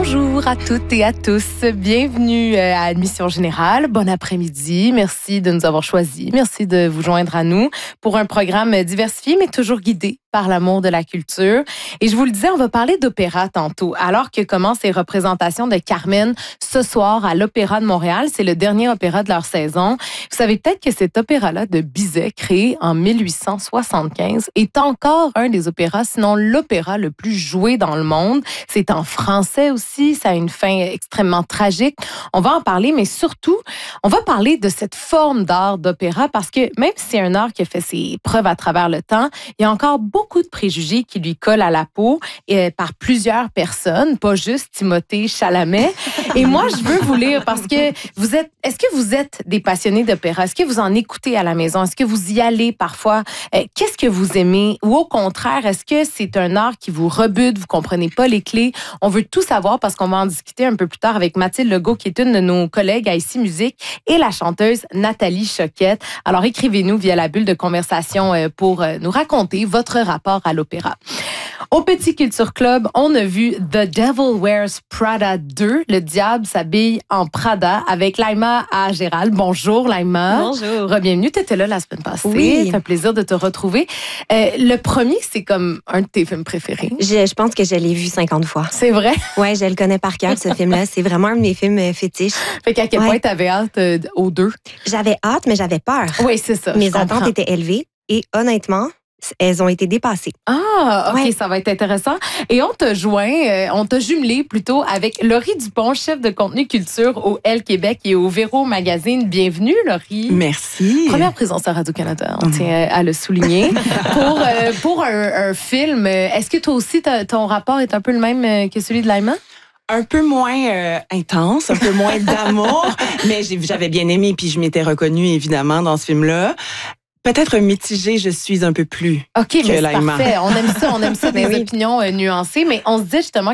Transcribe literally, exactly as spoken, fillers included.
Bonjour à toutes et à tous. Bienvenue à Admission Générale. Bon après-midi. Merci de nous avoir choisis. Merci de vous joindre à nous pour un programme diversifié, mais toujours guidé par l'amour de la culture. Et je vous le disais, on va parler d'opéra tantôt. Alors que commencent les représentations de Carmen ce soir à l'Opéra de Montréal, c'est le dernier opéra de leur saison. Vous savez peut-être que cet opéra-là de Bizet, créé en mille huit cent soixante-quinze, est encore un des opéras, sinon l'opéra le plus joué dans le monde. C'est en français aussi, ça a une fin extrêmement tragique. On va en parler, mais surtout, on va parler de cette forme d'art d'opéra parce que même si c'est un art qui a fait ses preuves à travers le temps, il y a encore beaucoup de préjugés qui lui collent à la peau et par plusieurs personnes, pas juste Timothée Chalamet. Et moi, je veux vous lire parce que vous êtes, est-ce que vous êtes des passionnés d'opéra? Est-ce que vous en écoutez à la maison? Est-ce que vous y allez parfois? Qu'est-ce que vous aimez? Ou au contraire, est-ce que c'est un art qui vous rebute? Vous comprenez pas les clés? On veut tout savoir parce qu'on va en discuter un peu plus tard avec Mathilde Legault, qui est une de nos collègues à Ici Musique, et la chanteuse Nathalie Choquette. Alors, écrivez-nous via la bulle de conversation pour nous raconter votre rapport à l'opéra. Au Petit Culture Club, on a vu The Devil Wears Prada deux, Le diable s'habille en Prada, avec Laïma à Gérald. Bonjour Laïma. Bonjour. Bienvenue, tu étais là la semaine passée. Oui. Ça fait plaisir de te retrouver. Euh, le premier, c'est comme un de tes films préférés. Je, je pense que je l'ai vu cinquante fois. C'est vrai? Ouais, je le connais par cœur, ce film-là. C'est vraiment un de mes films fétiches. Fait qu'à quel ouais. point t'avais hâte euh, aux deux? J'avais hâte, mais j'avais peur. Oui, c'est ça. Mes attentes étaient élevées et honnêtement, elles ont été dépassées. Ah, OK, ouais. Ça va être intéressant. Et on t'a joint, euh, on t'a jumelé plutôt avec Laurie Dupont, chef de contenu culture au Elle Québec et au Véro Magazine. Bienvenue, Laurie. Merci. Première présence à Radio-Canada, on tient à le souligner. pour euh, pour un, un film, est-ce que toi aussi, ton rapport est un peu le même que celui de Laïma? Un peu moins euh, intense, un peu moins d'amour, mais j'ai, j'avais bien aimé puis je m'étais reconnue évidemment dans ce film-là. Peut-être mitigée, je suis un peu plus OK, que mais c'est Laïma. parfait. On aime ça, on aime ça des oui. opinions euh, nuancées, mais on se dit justement